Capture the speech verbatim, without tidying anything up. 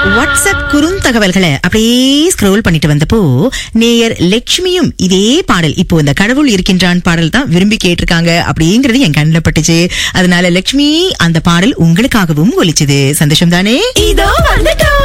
WhatsApp குறுந்தகவல்களை அப்படியே scroll பண்ணிட்டு வந்தப்போ நேயர் லட்சுமியும் இதே பாடல், இப்போ இந்த கடவுள் இருக்கின்றான் பாடல் தான் விரும்பி கேட்டிருக்காங்க அப்படிங்கறது என் கண்ணில் பட்டுச்சு. அதனால லட்சுமி, அந்த பாடல் உங்களுக்காகவும் ஒலிச்சது. சந்தோஷம் தானே? இதோ வந்துட்டோம்.